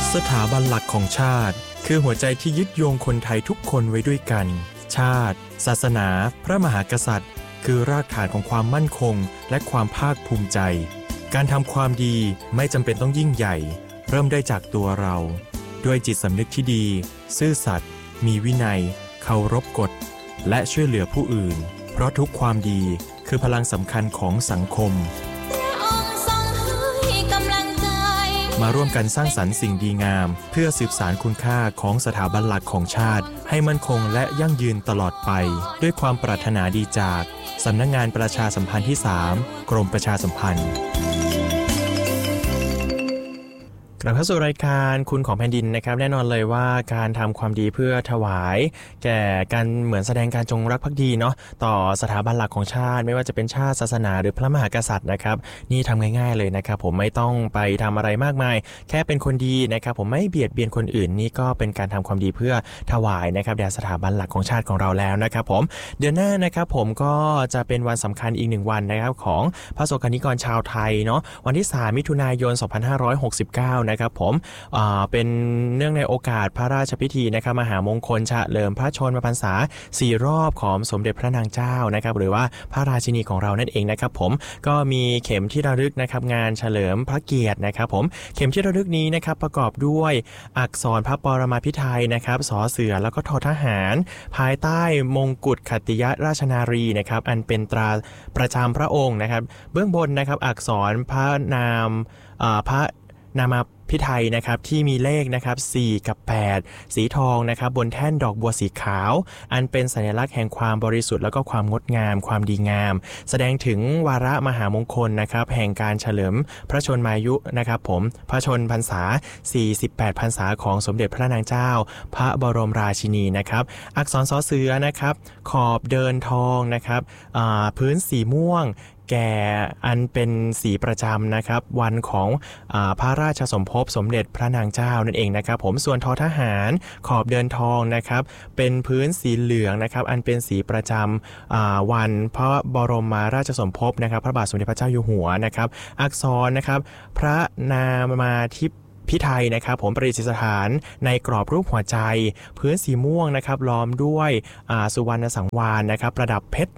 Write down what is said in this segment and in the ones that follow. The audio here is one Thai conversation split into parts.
สถาบันหลักของชาติคือหัวใจที่ยึดโยงคนไทยทุกคนไว้ด้วยกันชาติศาสนาพระมหากษัตริย์คือรากฐานของความมั่นคงและความภาคภูมิใจการทำความดีไม่จำเป็นต้องยิ่งใหญ่เริ่มได้จากตัวเราด้วยจิตสำนึกที่ดีซื่อสัตย์มีวินัยเคารพกฎและช่วยเหลือผู้อื่นเพราะทุกความดีคือพลังสำคัญของสังคมมาร่วมกันสร้างสรรค์สิ่งดีงามเพื่อสืบสานคุณค่าของสถาบันหลักของชาติให้มั่นคงและยั่งยืนตลอดไปด้วยความปรารถนาดีจากสำนักงานประชาสัมพันธ์ที่ 3 กรมประชาสัมพันธ์กลับเข้าสู่รายการคุณของแผ่นดินนะครับแน่นอนเลยว่าการทำความดีเพื่อถวายแก่การเหมือนแสดงการจงรักภักดีเนาะต่อสถาบันหลักของชาติไม่ว่าจะเป็นชาติศาสนาหรือพระมหากษัตริย์นะครับนี่ทำง่ายๆเลยนะครับผมไม่ต้องไปทำอะไรมากมายแค่เป็นคนดีนะครับผมไม่เบียดเบียนคนอื่นนี่ก็เป็นการทำความดีเพื่อถวายนะครับแด่สถาบันหลักของชาติของเราแล้วนะครับผมเดือนหน้านะครับผมก็จะเป็นวันสำคัญอีก1วันนะครับของพระสงฆ์นิกรชาวไทยเนาะวันที่3มิถุนายน2569นะครับผมเป็นเนื่องในโอกาสพระราชพิธีนะครับมหามงคลเฉลิมพระชนมพรรษา4รอบของสมเด็จพระนางเจ้านะครับหรือว่าพระราชินีของเรานั่นเองนะครับผมก็มีเข็มที่ระลึกนะครับงานเฉลิมพระเกียรตินะครับผมเข็มที่ระลึกนี้นะครับประกอบด้วยอักษรพระปรมาภิไธยนะครับสอเสือแล้วก็ทอทหารภายใต้มงกุฎขัตติยราชนารีนะครับอันเป็นตราประจำพระองค์นะครับเบื้องบนนะครับอักษรพระนามพระนามาพิไธยนะครับที่มีเลขนะครับ4กับ8สีทองนะครับบนแท่นดอกบัวสีขาวอันเป็นสัญลักษณ์แห่งความบริสุทธิ์แล้วก็ความงดงามความดีงามแสดงถึงวาระมหามงคลนะครับแห่งการเฉลิมพระชนมายุนะครับผมพระชนพรรษา48พรรษาของสมเด็จพระนางเจ้าพระบรมราชินีนะครับอักษรสอเสือนะครับขอบเดินทองนะครับพื้นสีม่วงแก่อันเป็นสีประจำนะครับวันของพระราชสมภพสมเด็จพระนางเจ้านั่นเองนะครับผมส่วนทอทหารขอบเดินทองนะครับเป็นพื้นสีเหลืองนะครับอันเป็นสีประจำวันพระบรมราชสมภพนะครับพระบาทสมเด็จพระเจ้าอยู่หัวนะครับอักษรนะครับพระนามาธิพิไธยนะครับผมประดิษฐานในกรอบรูปหัวใจพื้นสีม่วงนะครับล้อมด้วยสุวรรณสังวาลนะครับประดับเพชร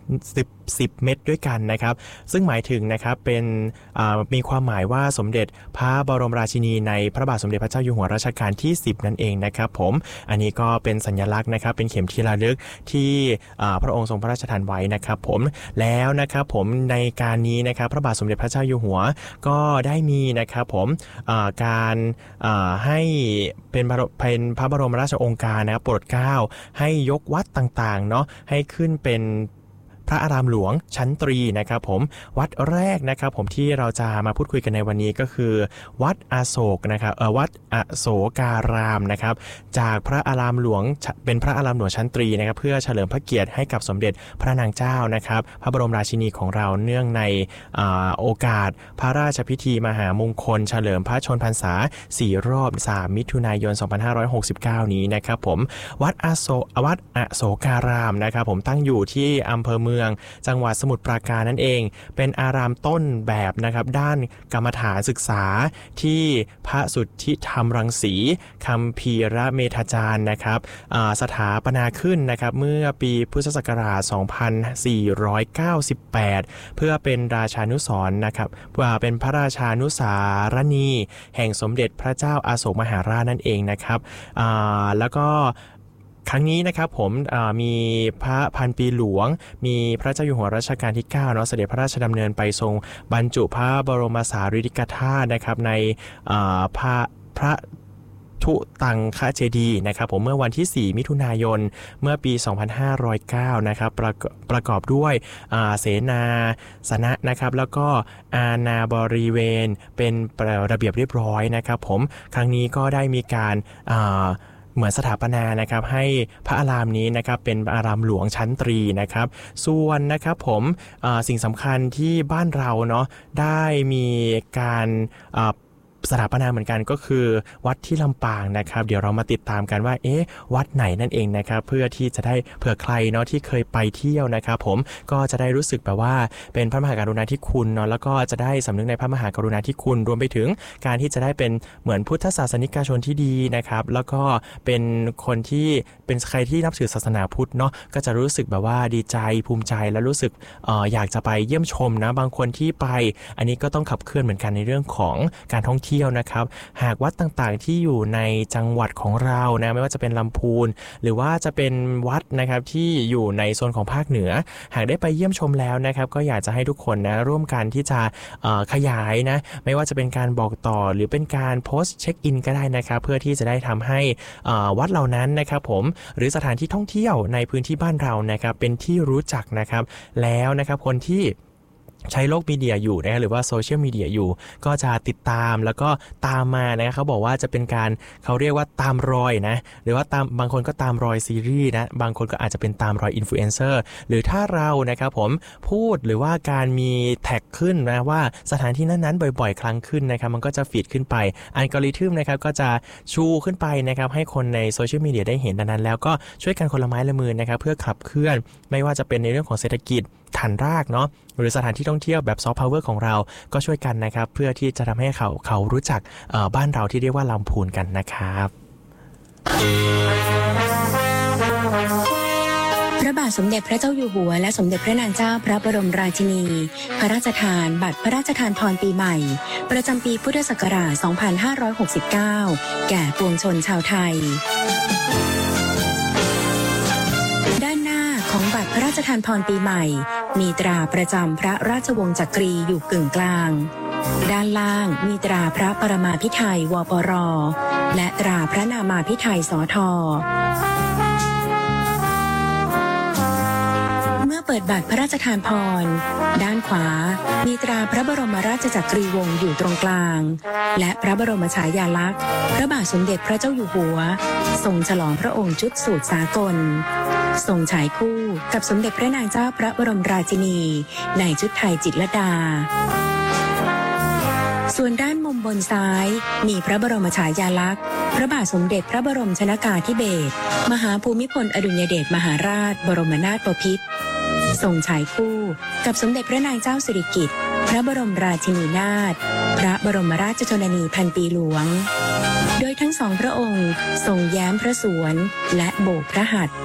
10 เม็ดด้วยกันนะครับซึ่งหมายถึงนะครับเป็นมีความหมายว่าสมเด็จพระบรมราชินีในพระบาทสมเด็จพระเจ้าอยู่หัวรัชกาลที่10นั่นเองนะครับผมอันนี้ก็เป็นสัญลักษณ์นะครับเป็นเข็มที่ระลึกที่พระองค์ทรงพระราชทานไว้นะครับผมแล้วนะครับผมในการนี้นะครับพระบาทสมเด็จพระเจ้าอยู่หัวก็ได้มีนะครับผมการให้เป็นพระบรมราชโองการนะครับโปรดเกล้าให้ยกวัดต่างๆเนาะให้ขึ้นเป็นพระอารามหลวงชั้นตรีนะครับผมวัดแรกนะครับผมที่เราจะมาพูดคุยกันในวันนี้ก็คือวัดอโศกนะครับวัดอโศการามนะครับจากพระอารามหลวงเป็นพระอารามหลวงชั้นตรีนะครับเพื่อเฉลิมพระเกียรติให้กับสมเด็จพระนางเจ้านะครับพระบรมราชินีของเราเนื่องในโอกาสพระราชพิธีมหามงคลเฉลิมพระชนพรรษา4รอบ3มิถุนายน2569นี้นะครับผมวัดอโศการามนะครับผมตั้งอยู่ที่อำเภอเมืองจังหวัดสมุทรปราการนั่นเองเป็นอารามต้นแบบนะครับด้านกรรมฐานศึกษาที่พระสุทธิธรรมรังสีคัมภีรเมธาจารย์นะครับสถาปนาขึ้นนะครับเมื่อปีพุทธศักราช2498เพื่อเป็นราชานุสรณ์นะครับเป็นพระราชานุสารณีแห่งสมเด็จพระเจ้าอโศกมหาราชนั่นเองนะครับแล้วก็ครั้งนี้นะครับผมมีพระพันปีหลวงมีพระเจ้าอยู่หัวรัชกาลที่9เนาะเสด็จพระราชดำเนินไปทรงบรรจุพระบรมสารีริกธาตุนะครับในพระทุตังคเจดีย์นะครับผมเมื่อวันที่4มิถุนายนเมื่อปี2509นะครับประกอบด้วยเสนาสนะนะครับแล้วก็อาณาบริเวณเป็นระเบียบเรียบร้อยนะครับผมครั้งนี้ก็ได้มีการเหมือนสถาปนานะครับให้พระอารามนี้นะครับเป็นอารามหลวงชั้นตรีนะครับส่วนนะครับผมสิ่งสำคัญที่บ้านเราเนาะได้มีการสถาปนาเหมือนกันก็คือวัดที่ลำปางนะครับเดี๋ยวเรามาติดตามกันว่าวัดไหนนั่นเองนะครับเพื่อที่จะได้เผื่อใครเนาะที่เคยไปเที่ยวนะครับผมก็จะได้รู้สึกแบบว่าเป็นพระมหากรุณาธิคุณเนาะแล้วก็จะได้สำนึกในพระมหากรุณาธิคุณรวมไปถึงการที่จะได้เป็นเหมือนพุทธศาสนิกชนที่ดีนะครับแล้วก็เป็นคนที่เป็นใครที่นับถือศาสนาพุทธเนาะก็จะรู้สึกแบบว่าดีใจภูมิใจและรู้สึกอยากจะไปเยี่ยมชมนะบางคนที่ไปอันนี้ก็ต้องขับเคลื่อนเหมือนกันในเรื่องของการท่องเที่ยวนะครับหากวัดต่างๆที่อยู่ในจังหวัดของเรานะไม่ว่าจะเป็นลำพูนหรือว่าจะเป็นวัดนะครับที่อยู่ในโซนของภาคเหนือหากได้ไปเยี่ยมชมแล้วนะครับก็อยากจะให้ทุกคนนะร่วมกันที่จะขยายนะไม่ว่าจะเป็นการบอกต่อหรือเป็นการโพสต์เช็คอินก็ได้นะครับเพื่อที่จะได้ทำให้วัดเหล่านั้นนะครับผมหรือสถานที่ท่องเที่ยวในพื้นที่บ้านเรานะครับเป็นที่รู้จักนะครับแล้วนะครับคนที่ใช้โลกมีเดียอยู่นะหรือว่าโซเชียลมีเดียอยู่ก็จะติดตามแล้วก็ตามมานะเขาบอกว่าจะเป็นการเขาเรียกว่าตามรอยนะหรือว่าตามบางคนก็ตามรอยซีรีส์นะบางคนก็อาจจะเป็นตามรอยอินฟลูเอนเซอร์หรือถ้าเรานะครับผมพูดหรือว่าการมีแท็กขึ้นนะว่าสถานที่นั้นๆบ่อยๆครั้งขึ้นนะครับมันก็จะฟีดขึ้นไปอัลกอริทึมนะครับก็จะชูขึ้นไปนะครับให้คนในโซเชียลมีเดียได้เห็นดังนั้นแล้วก็ช่วยกันคนละไม้ละมือนะครับเพื่อขับเคลื่อนไม่ว่าจะเป็นในเรื่องของเศรษฐกิจฐานรากเนาะหรือสถานที่ท่องเที่ยวแบบซอฟต์พาวเวอร์ของเราก็ช่วยกันนะครับเพื่อที่จะทำให้เขารู้จักบ้านเราที่เรียกว่าลำพูนกันนะครับพระบาทสมเด็จพระเจ้าอยู่หัวและสมเด็จพระนางเจ้าพระบรมราชินีพระราชทานบัตรพระราชทานพรปีใหม่ประจำปีพุทธศักราช 2569 แก่ปวงชนชาวไทยของบัตรพระราชทานพรปีใหม่มีตราประจำพระราชวงศ์จักรีอยู่กึ่งกลางด้านล่างมีตราพระปรมาภิไธยวปร.และตราพระนามาภิไธยสท.เมื่อเปิดบัตรพระราชทานพรด้านขวามีตราพระบรมราชจักรีวงศ์อยู่ตรงกลางและพระบรมฉายาลักษณ์พระบาทสมเด็จพระเจ้าอยู่หัวทรงฉลองพระองค์ชุดสูทสากลทรงฉายคู่กับสมเด็จพระนางเจ้าพระบรมราชินีในชุดไทยจิตรลดาส่วนด้านมุมบนซ้ายมีพระบรมฉายาลักษณ์พระบาทสมเด็จพระบรมชนกาธิเบศรมหาภูมิพลอดุลยเดชมหาราชบรมนาถบพิตรทรงฉายคู่กับสมเด็จพระนางเจ้าสิริกิติ์พระบรมราชินีนาถพระบรมราชชนนีพันปีหลวงโดยทั้งสองพระองค์ทรงแย้มพระสวนและโบกพระหัตถ์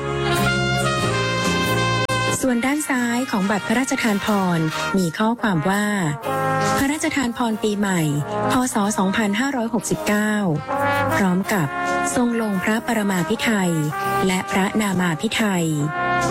ส่วนด้านซ้ายของบัตรพระราชทานพรมีข้อความว่าพระราชทานพรปีใหม่พ.ศ. 2569พร้อมกับทรงลงพระปรมาภิไธยและพระนามาภิไธย